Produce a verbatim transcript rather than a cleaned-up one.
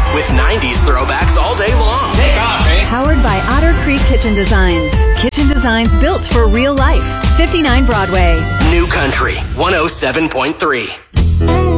with nineties throwbacks all day long. Take off, eh? Powered by Otter Creek Kitchen Designs. Kitchen designs built for real life. fifty-nine Broadway. New Country one oh seven point three.